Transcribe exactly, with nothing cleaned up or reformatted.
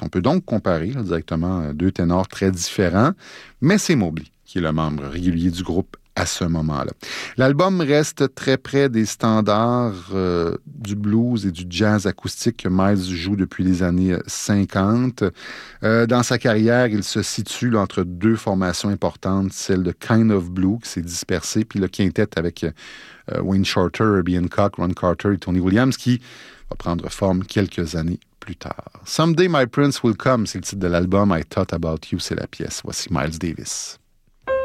On peut donc comparer là, directement deux ténors très différents, mais c'est Mobley qui est le membre régulier du groupe à ce moment-là. L'album reste très près des standards euh, du blues et du jazz acoustique que Miles joue depuis les années cinquante. Euh, dans sa carrière, il se situe là, entre deux formations importantes, celle de Kind of Blue qui s'est dispersée, puis le quintet avec euh, Wayne Shorter, Herbie Hancock, Ron Carter et Tony Williams qui va prendre forme quelques années plus tard. Someday My Prince Will Come, c'est le titre de l'album. I Thought About You, c'est la pièce. Voici Miles Davis.